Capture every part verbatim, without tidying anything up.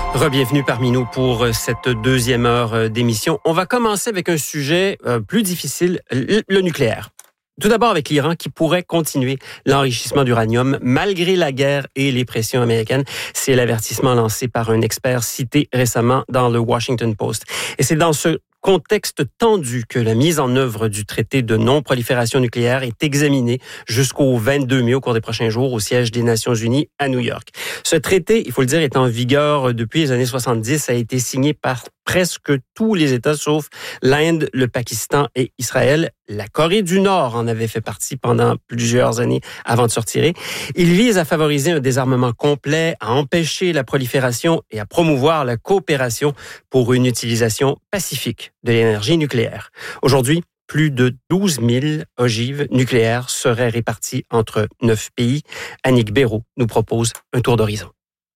Re-bienvenue parmi nous pour cette deuxième heure d'émission. On va commencer avec un sujet plus difficile, le nucléaire. Tout d'abord avec l'Iran qui pourrait continuer l'enrichissement d'uranium malgré la guerre et les pressions américaines. C'est l'avertissement lancé par un expert cité récemment dans le Washington Post. Et c'est dans ce contexte tendu que la mise en œuvre du traité de non-prolifération nucléaire est examinée jusqu'au vingt-deux mai au cours des prochains jours au siège des Nations Unies à New York. Ce traité, il faut le dire, est en vigueur depuis les années soixante-dix, a été signé par presque tous les États sauf l'Inde, le Pakistan et Israël. La Corée du Nord en avait fait partie pendant plusieurs années avant de se retirer. Il vise à favoriser un désarmement complet, à empêcher la prolifération et à promouvoir la coopération pour une utilisation pacifique de l'énergie nucléaire. Aujourd'hui, plus de douze mille ogives nucléaires seraient réparties entre neuf pays. Annick Béraud nous propose un tour d'horizon.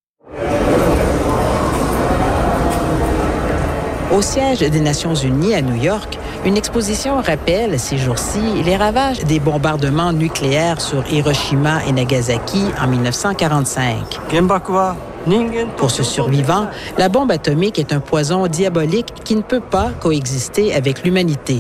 Au siège des Nations Unies à New York, une exposition rappelle ces jours-ci les ravages des bombardements nucléaires sur Hiroshima et Nagasaki en dix-neuf cent quarante-cinq. Pour ce survivant, la bombe atomique est un poison diabolique qui ne peut pas coexister avec l'humanité.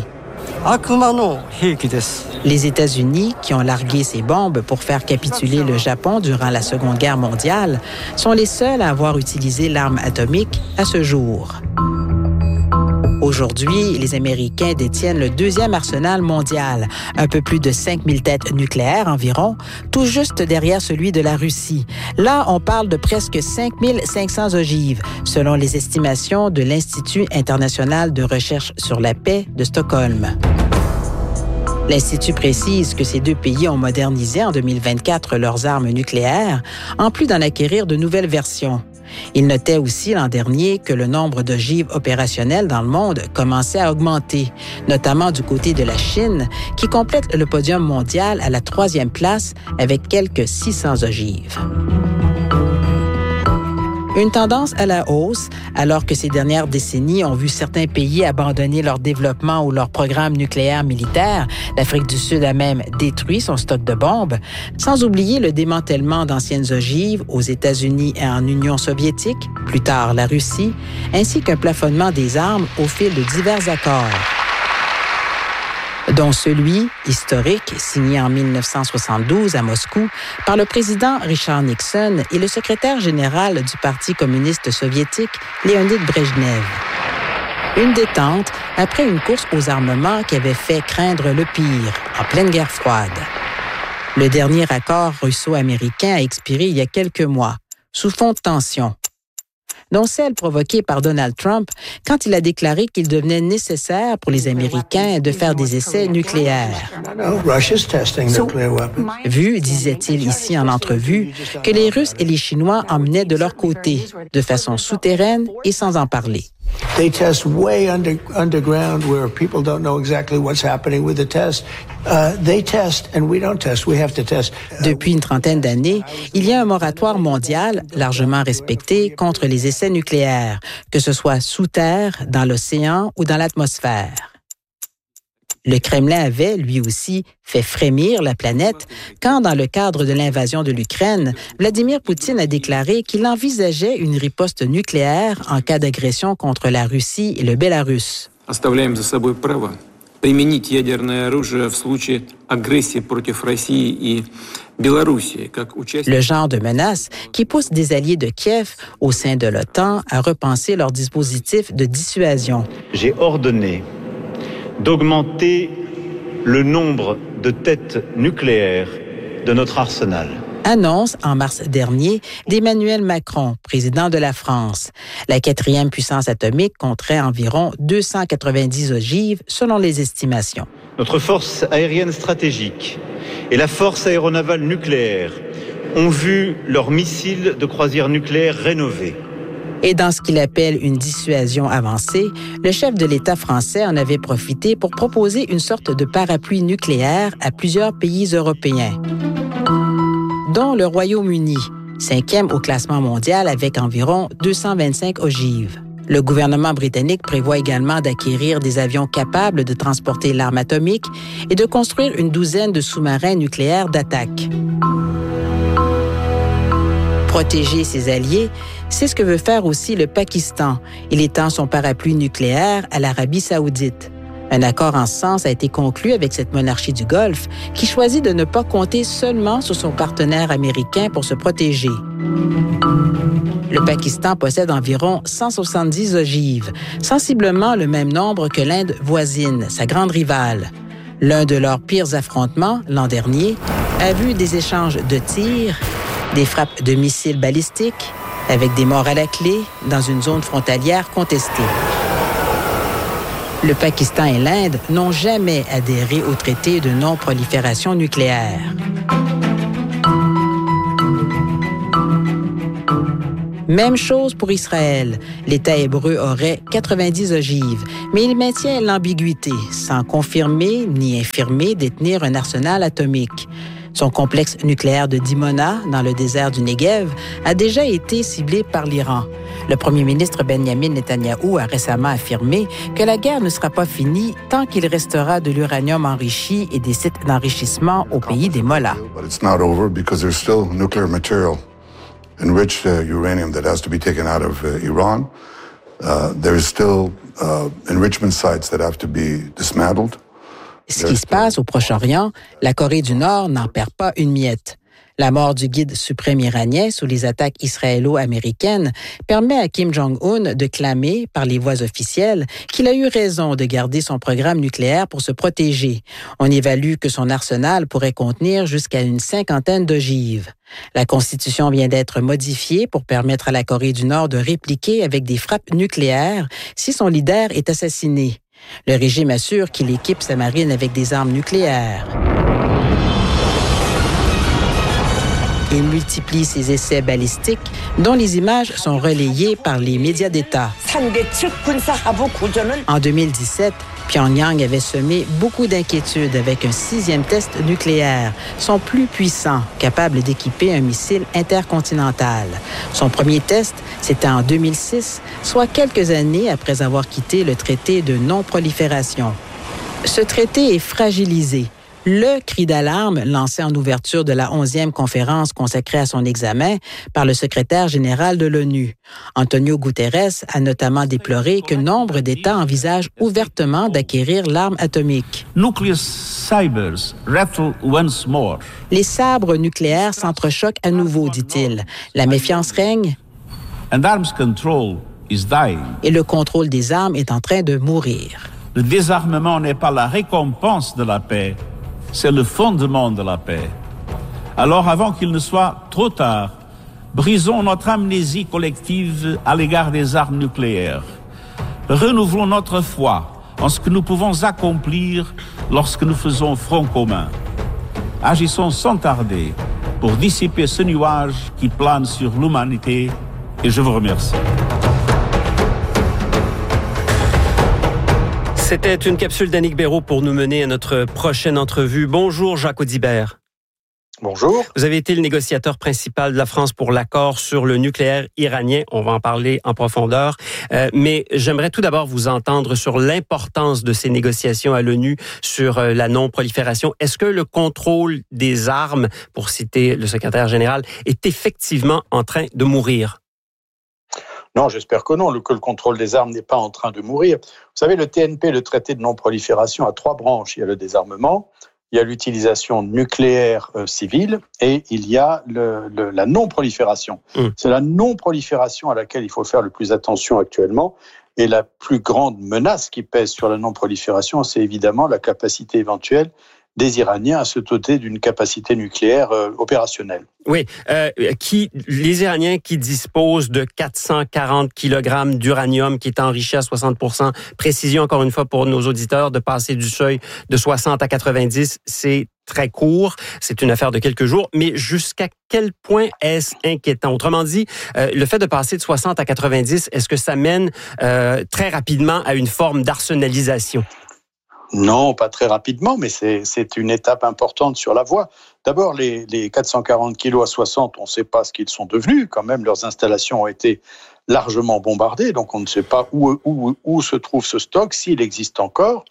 Les États-Unis, qui ont largué ces bombes pour faire capituler le Japon durant la Seconde Guerre mondiale, sont les seuls à avoir utilisé l'arme atomique à ce jour. Aujourd'hui, les Américains détiennent le deuxième arsenal mondial, un peu plus de cinq mille têtes nucléaires environ, tout juste derrière celui de la Russie. Là, on parle de presque cinq mille cinq cents ogives, selon les estimations de l'Institut international de recherche sur la paix de Stockholm. L'Institut précise que ces deux pays ont modernisé en deux mille vingt-quatre leurs armes nucléaires, en plus d'en acquérir de nouvelles versions. Il notait aussi l'an dernier que le nombre d'ogives opérationnelles dans le monde commençait à augmenter, notamment du côté de la Chine, qui complète le podium mondial à la troisième place avec quelques six cents ogives. Une tendance à la hausse, alors que ces dernières décennies ont vu certains pays abandonner leur développement ou leur programme nucléaire militaire. L'Afrique du Sud a même détruit son stock de bombes, sans oublier le démantèlement d'anciennes ogives aux États-Unis et en Union soviétique, plus tard la Russie, ainsi qu'un plafonnement des armes au fil de divers accords, dont celui, historique, signé en dix-neuf cent soixante-douze à Moscou par le président Richard Nixon et le secrétaire général du Parti communiste soviétique, Léonid Brejnev. Une détente après une course aux armements qui avait fait craindre le pire, en pleine guerre froide. Le dernier accord russo-américain a expiré il y a quelques mois, sous fond de tension, dont celle provoquée par Donald Trump quand il a déclaré qu'il devenait nécessaire pour les Américains de faire des essais nucléaires. Vu, disait-il ici en entrevue, que les Russes et les Chinois en menaient de leur côté, de façon souterraine et sans en parler. They test way under, underground where people don't know exactly what's happening with the test. Uh, they test and we don't test. We have to test. Depuis une trentaine d'années, il y a un moratoire mondial largement respecté contre les essais nucléaires, que ce soit sous terre, dans l'océan ou dans l'atmosphère. Le Kremlin avait, lui aussi, fait frémir la planète quand, dans le cadre de l'invasion de l'Ukraine, Vladimir Poutine a déclaré qu'il envisageait une riposte nucléaire en cas d'agression contre la Russie et le Bélarus. Оставляем за собой право применить ядерное оружие в случае агрессии против России и Белоруссии, как участник. Le genre de menace qui pousse des alliés de Kiev au sein de l'OTAN à repenser leur dispositif de dissuasion. J'ai ordonné d'augmenter le nombre de têtes nucléaires de notre arsenal. Annonce en mars dernier d'Emmanuel Macron, président de la France. La quatrième puissance atomique compterait environ deux cent quatre-vingt-dix ogives selon les estimations. Notre force aérienne stratégique et la force aéronavale nucléaire ont vu leurs missiles de croisière nucléaire rénovés. Et dans ce qu'il appelle une dissuasion avancée, le chef de l'État français en avait profité pour proposer une sorte de parapluie nucléaire à plusieurs pays européens, dont le Royaume-Uni, cinquième au classement mondial avec environ deux cent vingt-cinq ogives. Le gouvernement britannique prévoit également d'acquérir des avions capables de transporter l'arme atomique et de construire une douzaine de sous-marins nucléaires d'attaque. Protéger ses alliés, c'est ce que veut faire aussi le Pakistan. Il étend son parapluie nucléaire à l'Arabie saoudite. Un accord en ce sens a été conclu avec cette monarchie du Golfe qui choisit de ne pas compter seulement sur son partenaire américain pour se protéger. Le Pakistan possède environ cent soixante-dix ogives, sensiblement le même nombre que l'Inde voisine, sa grande rivale. L'un de leurs pires affrontements, l'an dernier, a vu des échanges de tirs, des frappes de missiles balistiques, avec des morts à la clé dans une zone frontalière contestée. Le Pakistan et l'Inde n'ont jamais adhéré au traité de non-prolifération nucléaire. Même chose pour Israël. L'État hébreu aurait quatre-vingt-dix ogives, mais il maintient l'ambiguïté, sans confirmer ni infirmer détenir un arsenal atomique. Son complexe nucléaire de Dimona, dans le désert du Negev, a déjà été ciblé par l'Iran. Le premier ministre Benjamin Netanyahou a récemment affirmé que la guerre ne sera pas finie tant qu'il restera de l'uranium enrichi et des sites d'enrichissement au pays des Mollahs. Enriched uh, uranium that has to be taken out of uh, Iran. Uh, there is still uh, enrichment sites that have to be dismantled. Ce qui se passe au Proche-Orient, la Corée du Nord n'en perd pas une miette. La mort du guide suprême iranien sous les attaques israélo-américaines permet à Kim Jong-un de clamer, par les voies officielles, qu'il a eu raison de garder son programme nucléaire pour se protéger. On évalue que son arsenal pourrait contenir jusqu'à une cinquantaine d'ogives. La Constitution vient d'être modifiée pour permettre à la Corée du Nord de répliquer avec des frappes nucléaires si son leader est assassiné. Le régime assure qu'il équipe sa marine avec des armes nucléaires. Il multiplie ses essais balistiques, dont les images sont relayées par les médias d'État. En deux mille dix-sept, Pyongyang avait semé beaucoup d'inquiétudes avec un sixième test nucléaire, son plus puissant, capable d'équiper un missile intercontinental. Son premier test, c'était en deux mille six, soit quelques années après avoir quitté le traité de non-prolifération. Ce traité est fragilisé. Le cri d'alarme lancé en ouverture de la onzième conférence consacrée à son examen par le secrétaire général de l'ONU. Antonio Guterres a notamment déploré que nombre d'États envisagent ouvertement d'acquérir l'arme atomique. Les sabres nucléaires s'entrechoquent à nouveau, dit-il. La méfiance règne et le contrôle des armes est en train de mourir. Le désarmement n'est pas la récompense de la paix. C'est le fondement de la paix. Alors, avant qu'il ne soit trop tard, brisons notre amnésie collective à l'égard des armes nucléaires. Renouvelons notre foi en ce que nous pouvons accomplir lorsque nous faisons front commun. Agissons sans tarder pour dissiper ce nuage qui plane sur l'humanité et je vous remercie. C'était une capsule d'Annick Béraud pour nous mener à notre prochaine entrevue. Bonjour Jacques Audibert. Bonjour. Vous avez été le négociateur principal de la France pour l'accord sur le nucléaire iranien. On va en parler en profondeur. Euh, mais j'aimerais tout d'abord vous entendre sur l'importance de ces négociations à l'ONU sur euh, la non-prolifération. Est-ce que le contrôle des armes, pour citer le secrétaire général, est effectivement en train de mourir? Non, j'espère que non, le, que le contrôle des armes n'est pas en train de mourir. Vous savez, le T N P, le traité de non-prolifération, a trois branches. Il y a le désarmement, il y a l'utilisation nucléaire euh, civile et il y a le, le, la non-prolifération. Mmh. C'est la non-prolifération à laquelle il faut faire le plus attention actuellement. Et la plus grande menace qui pèse sur la non-prolifération, c'est évidemment la capacité éventuelle des Iraniens à se doter d'une capacité nucléaire euh, opérationnelle. Oui, euh, qui, les Iraniens qui disposent de quatre cent quarante kilogrammes d'uranium qui est enrichi à soixante pour cent, précision encore une fois pour nos auditeurs, de passer du seuil de soixante à quatre-vingt-dix, c'est très court, c'est une affaire de quelques jours, mais jusqu'à quel point est-ce inquiétant? Autrement dit, euh, le fait de passer de soixante à quatre-vingt-dix, est-ce que ça mène euh, très rapidement à une forme d'arsenalisation? Non, pas très rapidement, mais c'est, c'est une étape importante sur la voie. D'abord, les, les quatre cent quarante kilos à soixante, on ne sait pas ce qu'ils sont devenus. Quand même, leurs installations ont été largement bombardées, donc on ne sait pas où, où, où se trouve ce stock, s'il existe encore.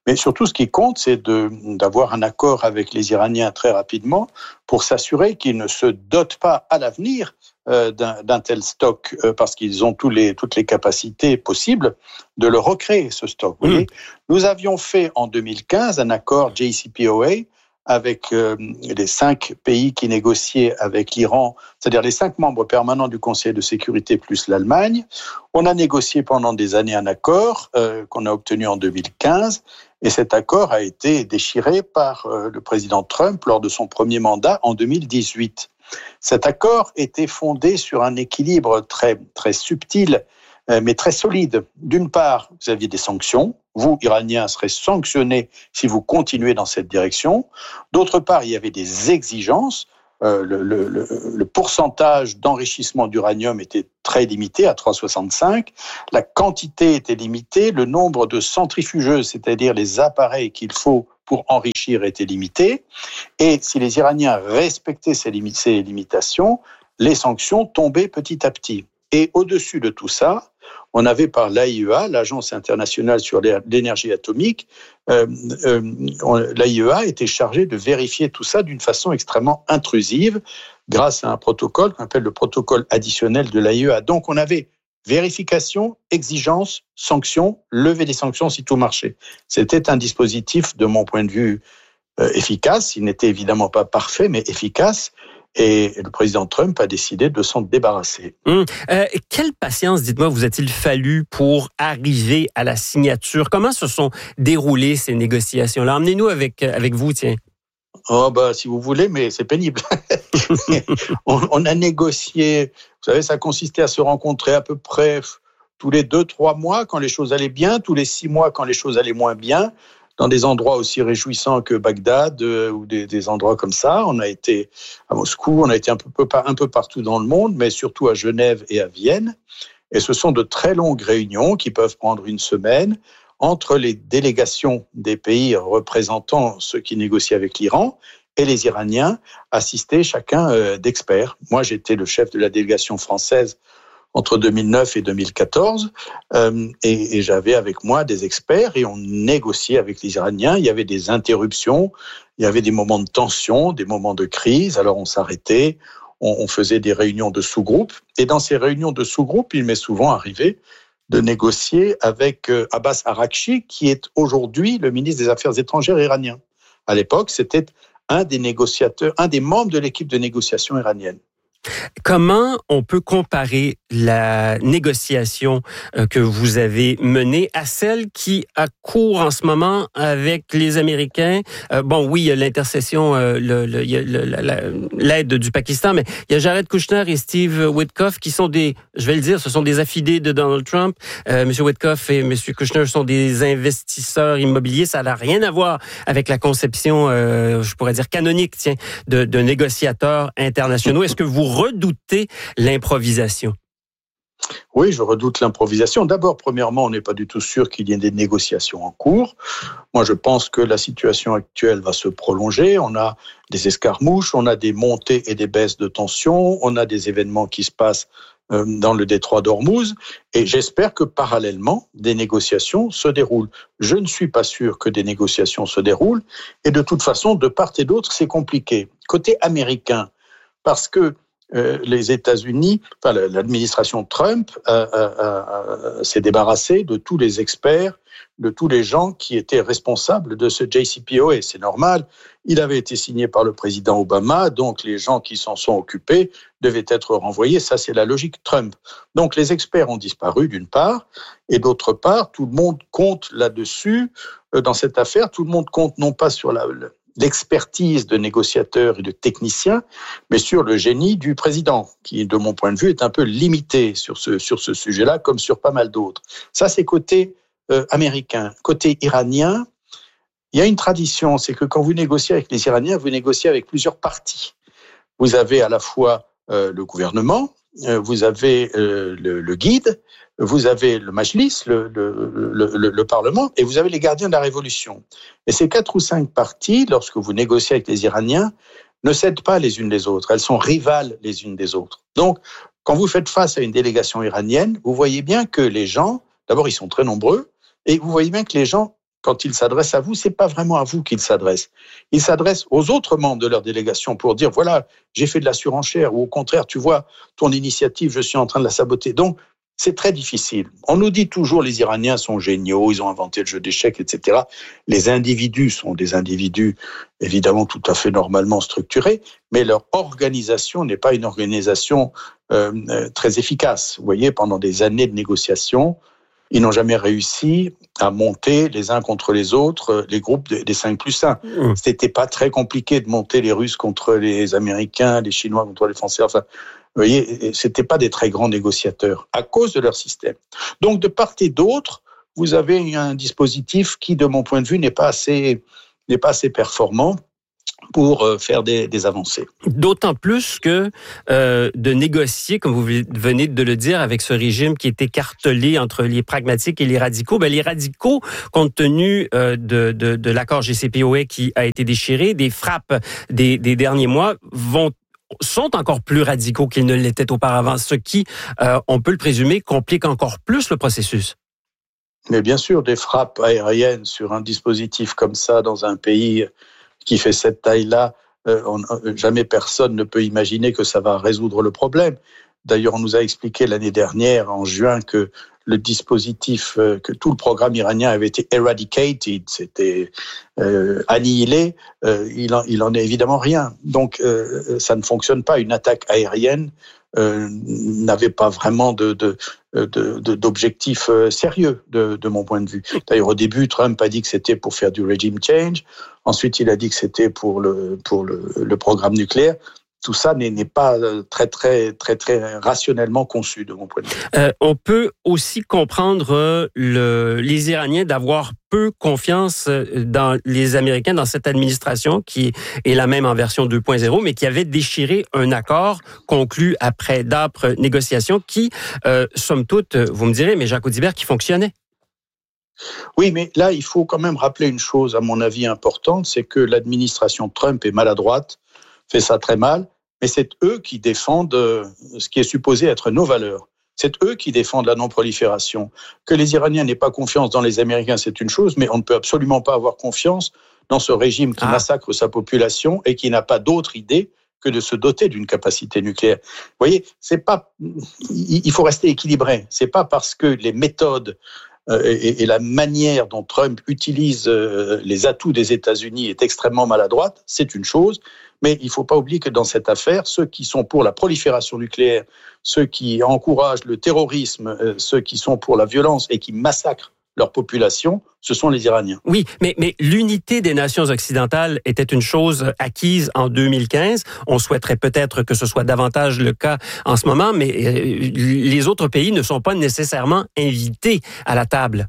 Mais surtout, ce qui compte, c'est de, d'avoir un accord avec les Iraniens très rapidement pour s'assurer qu'ils ne se dotent pas à l'avenir euh, d'un, d'un tel stock, euh, parce qu'ils ont tous les, toutes les capacités possibles de le recréer, ce stock. Vous voyez, nous avions fait en deux mille quinze un accord J C P O A avec euh, les cinq pays qui négociaient avec l'Iran, c'est-à-dire les cinq membres permanents du Conseil de sécurité plus l'Allemagne. On a négocié pendant des années un accord euh, qu'on a obtenu en deux mille quinze, et cet accord a été déchiré par euh, le président Trump lors de son premier mandat en deux mille dix-huit. Cet accord était fondé sur un équilibre très, très subtil, euh, mais très solide. D'une part, vous aviez des sanctions. Vous, Iraniens, serez sanctionnés si vous continuez dans cette direction. D'autre part, il y avait des exigences. Euh, le, le, le, le pourcentage d'enrichissement d'uranium était très limité, à trois virgule soixante-cinq. La quantité était limitée. Le nombre de centrifugeuses, c'est-à-dire les appareils qu'il faut pour enrichir, était limité. Et si les Iraniens respectaient ces, lim- ces limitations, les sanctions tombaient petit à petit. Et au-dessus de tout ça, on avait par l'A I E A, l'Agence internationale sur l'énergie atomique, euh, euh, l'A I E A était chargée de vérifier tout ça d'une façon extrêmement intrusive grâce à un protocole qu'on appelle le protocole additionnel de l'A I E A. Donc on avait vérification, exigence, sanction, levée des sanctions si tout marchait. C'était un dispositif, de mon point de vue, euh, efficace. Il n'était évidemment pas parfait, mais efficace. Et le président Trump a décidé de s'en débarrasser. Hum. Euh, quelle patience, dites-moi, vous a-t-il fallu pour arriver à la signature? Comment se sont déroulées ces négociations-là? Emmenez-nous avec, avec vous, tiens. Oh, bah, si vous voulez, mais c'est pénible. on, on a négocié, vous savez, ça consistait à se rencontrer à peu près tous les deux, trois mois quand les choses allaient bien, tous les six mois quand les choses allaient moins bien, dans des endroits aussi réjouissants que Bagdad euh, ou des, des endroits comme ça. On a été à Moscou, on a été un peu, un peu partout dans le monde, mais surtout à Genève et à Vienne. Et ce sont de très longues réunions qui peuvent prendre une semaine entre les délégations des pays représentant ceux qui négocient avec l'Iran et les Iraniens, assistés chacun euh, d'experts. Moi, j'étais le chef de la délégation française entre deux mille neuf et deux mille quatorze, euh, et, et j'avais avec moi des experts et on négociait avec les Iraniens. Il y avait des interruptions, il y avait des moments de tension, des moments de crise, alors on s'arrêtait, on, on faisait des réunions de sous-groupes, et dans ces réunions de sous-groupes, il m'est souvent arrivé de négocier avec euh, Abbas Araghchi, qui est aujourd'hui le ministre des Affaires étrangères iranien. À l'époque, c'était un des négociateurs, un des membres de l'équipe de négociation iranienne. Comment on peut comparer la négociation que vous avez menée à celle qui a cours en ce moment avec les Américains? Euh, bon, oui, il y a l'intercession, euh, le, le, il y a le, la, l'aide du Pakistan, mais il y a Jared Kushner et Steve Witkoff qui sont des, je vais le dire, ce sont des affidés de Donald Trump. Euh, M. Witkoff et M. Kushner sont des investisseurs immobiliers. Ça n'a rien à voir avec la conception, euh, je pourrais dire, canonique, tiens, de, de négociateurs internationaux. Est-ce que vous redoutez l'improvisation? Oui, je redoute l'improvisation. D'abord, premièrement, on n'est pas du tout sûr qu'il y ait des négociations en cours. Moi, je pense que la situation actuelle va se prolonger. On a des escarmouches, on a des montées et des baisses de tension, on a des événements qui se passent dans le détroit d'Ormuz, et j'espère que parallèlement, des négociations se déroulent. Je ne suis pas sûr que des négociations se déroulent, et de toute façon, de part et d'autre, c'est compliqué. Côté américain, parce que Euh, les États-Unis, enfin, l'administration Trump euh, euh, euh, s'est débarrassée de tous les experts, de tous les gens qui étaient responsables de ce J C P O A. C'est normal, il avait été signé par le président Obama, donc les gens qui s'en sont occupés devaient être renvoyés. Ça, c'est la logique Trump. Donc les experts ont disparu d'une part, et d'autre part, tout le monde compte là-dessus, euh, dans cette affaire, tout le monde compte non pas sur la... la l'expertise de négociateurs et de techniciens, mais sur le génie du président, qui, de mon point de vue, est un peu limité sur ce, sur ce sujet-là, comme sur pas mal d'autres. Ça, c'est côté euh, américain. Côté iranien, il y a une tradition, c'est que quand vous négociez avec les Iraniens, vous négociez avec plusieurs partis. Vous avez à la fois euh, le gouvernement, euh, vous avez euh, le, le guide, vous avez le Majlis, le, le, le, le Parlement, et vous avez les gardiens de la révolution. Et ces quatre ou cinq parties, lorsque vous négociez avec les Iraniens, ne cèdent pas les unes les autres. Elles sont rivales les unes des autres. Donc, quand vous faites face à une délégation iranienne, vous voyez bien que les gens, d'abord, ils sont très nombreux, et vous voyez bien que les gens quand il s'adresse à vous, c'est pas vraiment à vous qu'il s'adresse. Il s'adresse aux autres membres de leur délégation pour dire, voilà, j'ai fait de la surenchère, ou au contraire, tu vois, ton initiative, je suis en train de la saboter. Donc, c'est très difficile. On nous dit toujours, les Iraniens sont géniaux, ils ont inventé le jeu d'échecs, et cetera. Les individus sont des individus, évidemment, tout à fait normalement structurés, mais leur organisation n'est pas une organisation euh, très efficace. Vous voyez, pendant des années de négociations, ils n'ont jamais réussi à monter les uns contre les autres les groupes des cinq plus un. Mmh. C'était pas très compliqué de monter les Russes contre les Américains, les Chinois contre les Français. Enfin, vous voyez, c'était pas des très grands négociateurs à cause de leur système. Donc, de part et d'autre, vous avez un dispositif qui, de mon point de vue, n'est pas assez, n'est pas assez performant pour faire des, des avancées. D'autant plus que euh, de négocier, comme vous venez de le dire, avec ce régime qui est écartelé entre les pragmatiques et les radicaux, ben les radicaux, compte tenu euh, de, de, de l'accord J C P O A qui a été déchiré, des frappes des, des derniers mois, vont sont encore plus radicaux qu'ils ne l'étaient auparavant, ce qui, euh, on peut le présumer, complique encore plus le processus. Mais bien sûr, des frappes aériennes sur un dispositif comme ça dans un pays qui fait cette taille-là, euh, on, jamais personne ne peut imaginer que ça va résoudre le problème. D'ailleurs, on nous a expliqué l'année dernière, en juin, que le dispositif, euh, que tout le programme iranien avait été eradicated, c'était euh, annihilé. Euh, il, en, il en est évidemment rien. Donc, euh, ça ne fonctionne pas. Une attaque aérienne euh, n'avait pas vraiment de, de, de, de, d'objectif euh, sérieux, de, de mon point de vue. D'ailleurs, au début, Trump a dit que c'était pour faire du regime change. Ensuite, il a dit que c'était pour le, pour le, le programme nucléaire. Tout ça n'est, n'est pas très, très, très, très rationnellement conçu, de mon point de vue. Euh, on peut aussi comprendre le, les Iraniens d'avoir peu confiance dans les Américains, dans cette administration qui est la même en version deux point zéro, mais qui avait déchiré un accord conclu après d'âpres négociations qui, euh, somme toute, vous me direz, mais Jacques Audibert, qui fonctionnait. Oui, mais là, il faut quand même rappeler une chose, à mon avis, importante, c'est que l'administration Trump est maladroite, fait ça très mal, mais c'est eux qui défendent ce qui est supposé être nos valeurs. C'est eux qui défendent la non-prolifération. Que les Iraniens n'aient pas confiance dans les Américains, c'est une chose, mais on ne peut absolument pas avoir confiance dans ce régime qui ah. massacre sa population et qui n'a pas d'autre idée que de se doter d'une capacité nucléaire. Vous voyez, c'est pas, il faut rester équilibré. C'est pas parce que les méthodes et, et la manière dont Trump utilise les atouts des États-Unis est extrêmement maladroite, c'est une chose. Mais il ne faut pas oublier que dans cette affaire, ceux qui sont pour la prolifération nucléaire, ceux qui encouragent le terrorisme, ceux qui sont pour la violence et qui massacrent leur population, ce sont les Iraniens. Oui, mais, mais l'unité des nations occidentales était une chose acquise en deux mille quinze. On souhaiterait peut-être que ce soit davantage le cas en ce moment, mais les autres pays ne sont pas nécessairement invités à la table.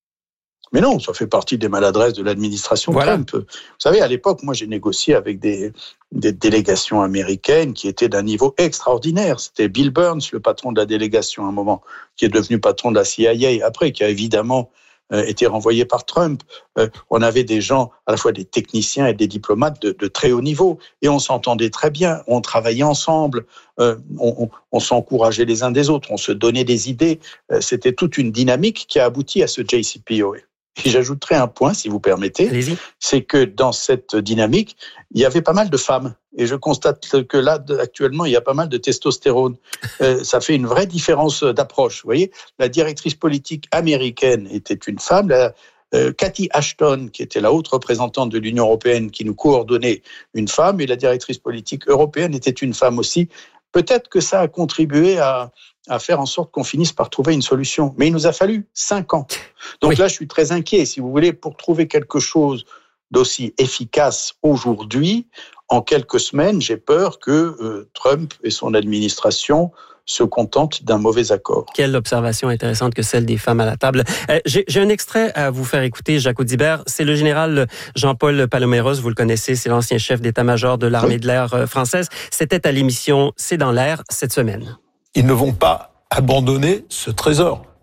Mais non, ça fait partie des maladresses de l'administration voilà. Trump. Vous savez, à l'époque, moi, j'ai négocié avec des, des délégations américaines qui étaient d'un niveau extraordinaire. C'était Bill Burns, le patron de la délégation à un moment, qui est devenu patron de la C I A après, qui a évidemment euh, été renvoyé par Trump. Euh, on avait des gens, à la fois des techniciens et des diplomates de, de très haut niveau, et on s'entendait très bien. On travaillait ensemble, euh, on, on, on s'encourageait les uns des autres, on se donnait des idées. Euh, c'était toute une dynamique qui a abouti à ce J C P O A. Et j'ajouterai un point, si vous permettez, Allez-y. C'est que dans cette dynamique, il y avait pas mal de femmes. Et je constate que là, actuellement, il y a pas mal de testostérone. Euh, ça fait une vraie différence d'approche. Vous voyez, la directrice politique américaine était une femme. La, euh, Cathy Ashton, qui était la haute représentante de l'Union européenne, qui nous coordonnait, une femme. Et la directrice politique européenne était une femme aussi. Peut-être que ça a contribué à... à faire en sorte qu'on finisse par trouver une solution. Mais il nous a fallu cinq ans. Donc oui. Là, je suis très inquiet. Si vous voulez, pour trouver quelque chose d'aussi efficace aujourd'hui, en quelques semaines, j'ai peur que euh, Trump et son administration se contentent d'un mauvais accord. Quelle observation intéressante que celle des femmes à la table. Euh, j'ai, j'ai un extrait à vous faire écouter, Jacques Audibert. C'est le général Jean-Paul Paloméros, vous le connaissez, c'est l'ancien chef d'état-major de l'armée oui. de l'air française. C'était à l'émission C'est dans l'air cette semaine. Ils ne vont pas abandonner ce trésor.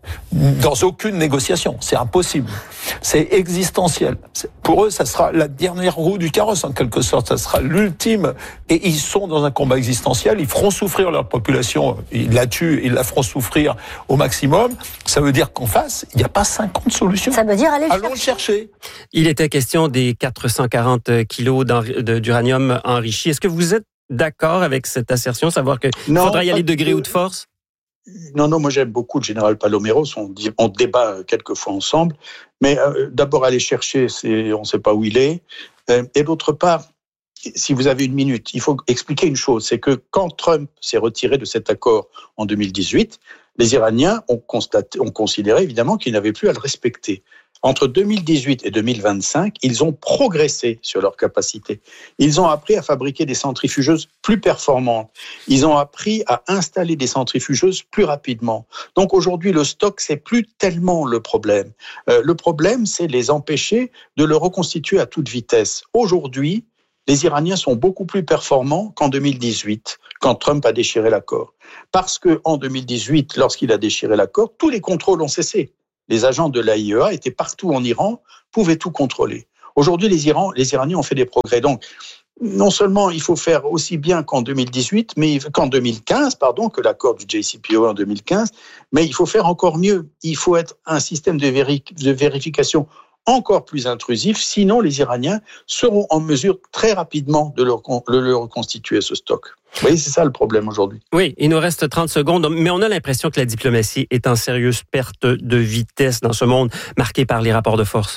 Dans aucune négociation, c'est impossible. C'est existentiel. Pour eux, ça sera la dernière roue du carrosse, en quelque sorte. Ça sera l'ultime. Et ils sont dans un combat existentiel. Ils feront souffrir leur population. Ils la tuent, ils la feront souffrir au maximum. Ça veut dire qu'en face, il n'y a pas cinquante solutions. Ça veut dire aller le Allons le chercher. Il était question des quatre cent quarante kilos d'uranium enrichi. Est-ce que vous êtes d'accord avec cette assertion, savoir qu'il faudra y aller de gré ou de force? Non, non, moi j'aime beaucoup le général Paloméros, on, dit, on débat quelquefois ensemble, mais euh, d'abord aller chercher, c'est, on ne sait pas où il est, euh, et d'autre part, si vous avez une minute, il faut expliquer une chose, c'est que quand Trump s'est retiré de cet accord en deux mille dix-huit, les Iraniens ont, constaté, ont considéré évidemment qu'ils n'avaient plus à le respecter. Entre deux mille dix-huit et deux mille vingt-cinq, ils ont progressé sur leur capacité. Ils ont appris à fabriquer des centrifugeuses plus performantes. Ils ont appris à installer des centrifugeuses plus rapidement. Donc aujourd'hui, le stock, c'est plus tellement le problème. Euh, le problème, c'est les empêcher de le reconstituer à toute vitesse. Aujourd'hui, les Iraniens sont beaucoup plus performants qu'en deux mille dix-huit, quand Trump a déchiré l'accord. Parce qu'en deux mille dix-huit, lorsqu'il a déchiré l'accord, tous les contrôles ont cessé. Les agents de l'A I E A étaient partout en Iran, pouvaient tout contrôler. Aujourd'hui, les, Iran, les Iraniens ont fait des progrès. Donc, non seulement il faut faire aussi bien qu'en deux mille dix-huit, mais qu'en deux mille quinze, pardon, que l'accord du J C P O A en deux mille quinze, mais il faut faire encore mieux. Il faut être un système de, véri- de vérification encore plus intrusif, sinon les Iraniens seront en mesure très rapidement de le, de le reconstituer, ce stock. Vous voyez, c'est ça le problème aujourd'hui. Oui, il nous reste trente secondes, mais on a l'impression que la diplomatie est en sérieuse perte de vitesse dans ce monde marqué par les rapports de force.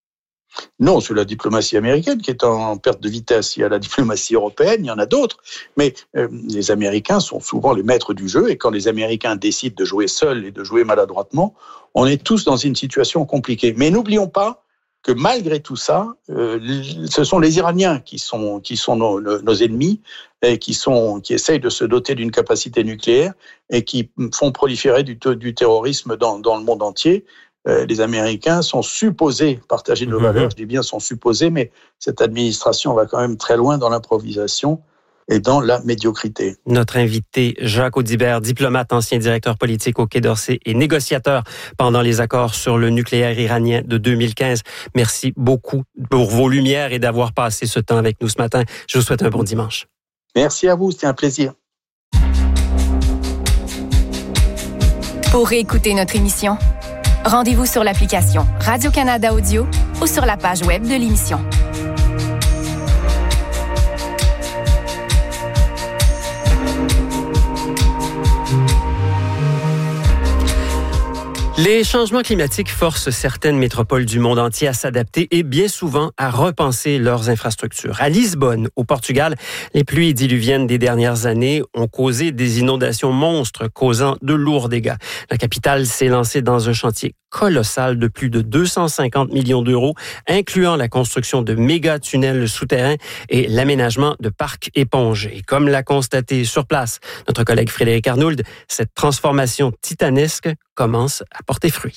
Non, c'est la diplomatie américaine qui est en perte de vitesse. Il y a la diplomatie européenne, il y en a d'autres. Mais euh, les Américains sont souvent les maîtres du jeu. Et quand les Américains décident de jouer seuls et de jouer maladroitement, on est tous dans une situation compliquée. Mais n'oublions pas que malgré tout ça, euh, ce sont les Iraniens qui sont, qui sont nos, nos ennemis et qui, sont, qui essayent de se doter d'une capacité nucléaire et qui font proliférer du, du terrorisme dans, dans le monde entier. Euh, les Américains sont supposés partager nos mmh. valeurs, je dis bien sont supposés, mais cette administration va quand même très loin dans l'improvisation et dans la médiocrité. Notre invité, Jacques Audibert, diplomate, ancien directeur politique au Quai d'Orsay et négociateur pendant les accords sur le nucléaire iranien de deux mille quinze. Merci beaucoup pour vos lumières et d'avoir passé ce temps avec nous ce matin. Je vous souhaite un bon dimanche. Merci à vous, c'était un plaisir. Pour réécouter notre émission, rendez-vous sur l'application Radio-Canada Audio ou sur la page web de l'émission. Les changements climatiques forcent certaines métropoles du monde entier à s'adapter et bien souvent à repenser leurs infrastructures. À Lisbonne, au Portugal, les pluies diluviennes des dernières années ont causé des inondations monstres, causant de lourds dégâts. La capitale s'est lancée dans un chantier colossal de plus de deux cent cinquante millions d'euros, incluant la construction de méga tunnels souterrains et l'aménagement de parcs éponges. Et comme l'a constaté sur place notre collègue Frédéric Arnould, cette transformation titanesque commence à porter fruit.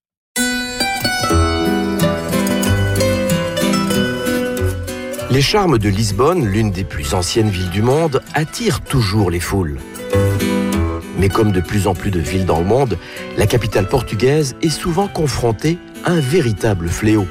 Les charmes de Lisbonne, l'une des plus anciennes villes du monde, attirent toujours les foules. Mais comme de plus en plus de villes dans le monde, la capitale portugaise est souvent confrontée à un véritable fléau.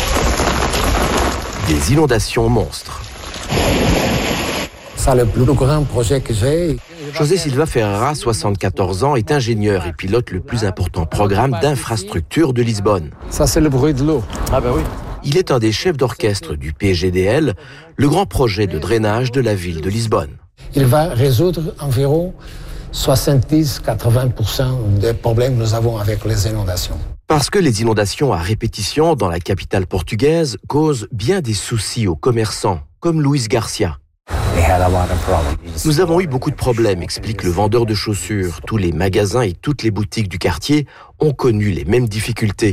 Des inondations monstres. C'est le plus grand projet que j'ai. José Silva Ferreira, soixante-quatorze ans, est ingénieur et pilote le plus important programme d'infrastructure de Lisbonne. Ça, c'est le bruit de l'eau. Ah ben oui. Il est un des chefs d'orchestre du P G D L, le grand projet de drainage de la ville de Lisbonne. Il va résoudre environ soixante-dix à quatre-vingts pour cent des problèmes que nous avons avec les inondations. Parce que les inondations à répétition dans la capitale portugaise causent bien des soucis aux commerçants, comme Luis Garcia. Nous avons eu beaucoup de problèmes, explique le vendeur de chaussures. Tous les magasins et toutes les boutiques du quartier ont connu les mêmes difficultés.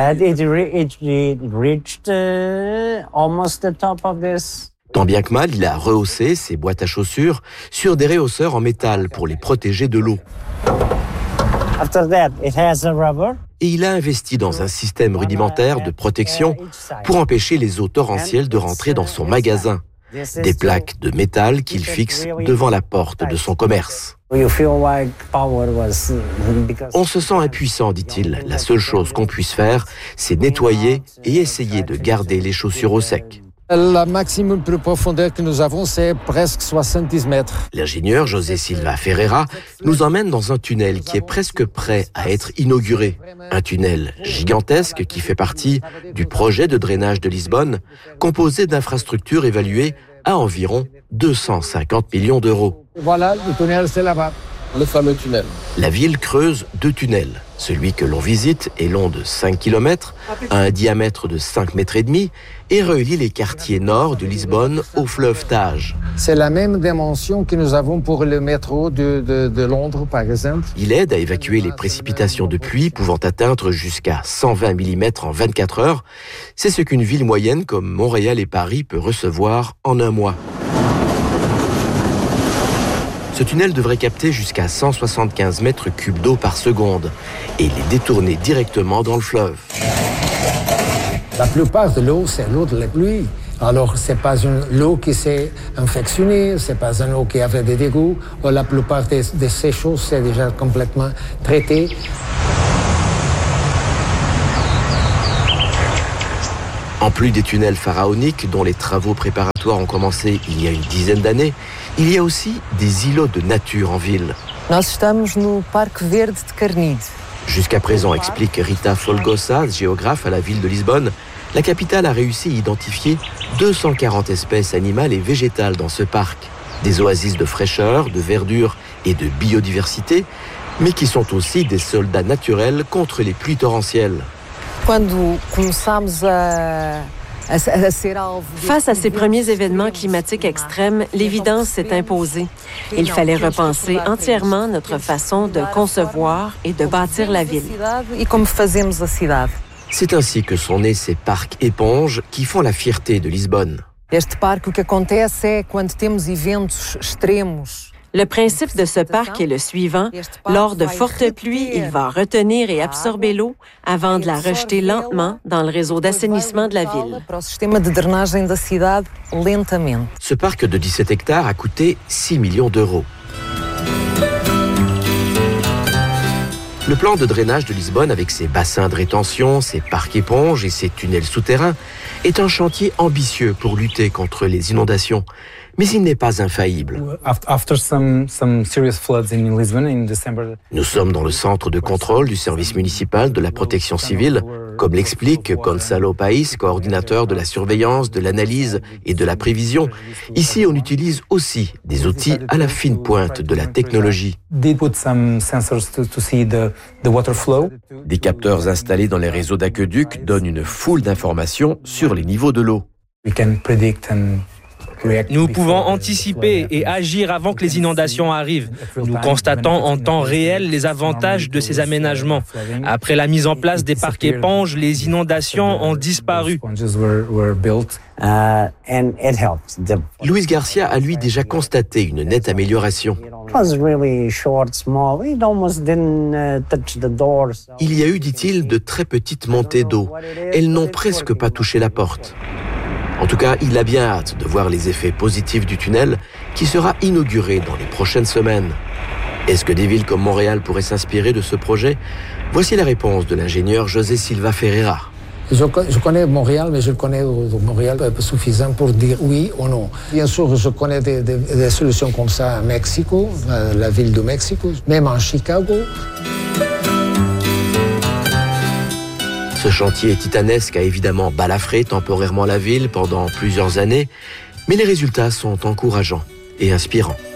Tant bien que mal, il a rehaussé ses boîtes à chaussures sur des rehausseurs en métal pour les protéger de l'eau. Et il a investi dans un système rudimentaire de protection pour empêcher les eaux torrentielles de rentrer dans son magasin. des plaques de métal qu'il fixe devant la porte de son commerce. On se sent impuissant, dit-il. La seule chose qu'on puisse faire, c'est nettoyer et essayer de garder les chaussures au sec. La maximum de profondeur que nous avons, c'est presque soixante-dix mètres. L'ingénieur José Silva Ferreira nous emmène dans un tunnel qui est presque prêt à être inauguré. Un tunnel gigantesque qui fait partie du projet de drainage de Lisbonne, composé d'infrastructures évaluées à environ deux cent cinquante millions d'euros. Voilà, le tunnel, c'est là-bas. Le fameux tunnel. La ville creuse deux tunnels. Celui que l'on visite est long de cinq kilomètres, a un diamètre de cinq mètres et demi et relie les quartiers nord de Lisbonne au fleuve Tage. C'est la même dimension que nous avons pour le métro de, de, de Londres, par exemple. Il aide à évacuer les précipitations de pluie pouvant atteindre jusqu'à cent vingt millimètres en vingt-quatre heures. C'est ce qu'une ville moyenne comme Montréal et Paris peut recevoir en un mois. Ce tunnel devrait capter jusqu'à cent soixante-quinze mètres cubes d'eau par seconde et les détourner directement dans le fleuve. La plupart de l'eau, c'est l'eau de la pluie. Alors, c'est pas une l'eau qui s'est infectionnée, c'est pas une eau qui avait des dégâts. La plupart de, de ces choses, c'est déjà complètement traité. En plus des tunnels pharaoniques dont les travaux préparatoires ont commencé il y a une dizaine d'années, il y a aussi des îlots de nature en ville. Nós estamos no Parque Verde de Carnide. Jusqu'à présent, explique Rita Folgosa, géographe à la ville de Lisbonne, la capitale a réussi à identifier deux cent quarante espèces animales et végétales dans ce parc. Des oasis de fraîcheur, de verdure et de biodiversité, mais qui sont aussi des soldats naturels contre les pluies torrentielles. Quando começamos a Face à ces premiers événements climatiques extrêmes, l'évidence s'est imposée. Il fallait repenser entièrement notre façon de concevoir et de bâtir la ville. C'est ainsi que sont nés ces parcs éponges qui font la fierté de Lisbonne. Este parque, o que acontece é quando temos eventos extremos. Le principe de ce parc est le suivant. Lors de fortes pluies, il va retenir et absorber l'eau avant de la rejeter lentement dans le réseau d'assainissement de la ville. Ce parc de dix-sept hectares a coûté six millions d'euros. Le plan de drainage de Lisbonne, avec ses bassins de rétention, ses parcs éponges et ses tunnels souterrains, est un chantier ambitieux pour lutter contre les inondations. Mais il n'est pas infaillible. Nous sommes dans le centre de contrôle du service municipal de la protection civile, comme l'explique Gonçalo País, coordinateur de la surveillance, de l'analyse et de la prévision. Ici, on utilise aussi des outils à la fine pointe de la technologie. Des capteurs installés dans les réseaux d'aqueducs donnent une foule d'informations sur les niveaux de l'eau. Nous pouvons anticiper et agir avant que les inondations arrivent. Nous constatons en temps réel les avantages de ces aménagements. Après la mise en place des parcs éponges, les inondations ont disparu. Luis Garcia a lui déjà constaté une nette amélioration. Il y a eu, dit-il, de très petites montées d'eau. Elles n'ont presque pas touché la porte. En tout cas, il a bien hâte de voir les effets positifs du tunnel qui sera inauguré dans les prochaines semaines. Est-ce que des villes comme Montréal pourraient s'inspirer de ce projet? Voici la réponse de l'ingénieur José Silva Ferreira. Je, je connais Montréal, mais je connais Montréal pas suffisant pour dire oui ou non. Bien sûr, je connais des, des, des solutions comme ça à Mexico, la ville de Mexico, même en Chicago. Ce chantier titanesque a évidemment balafré temporairement la ville pendant plusieurs années, mais les résultats sont encourageants et inspirants.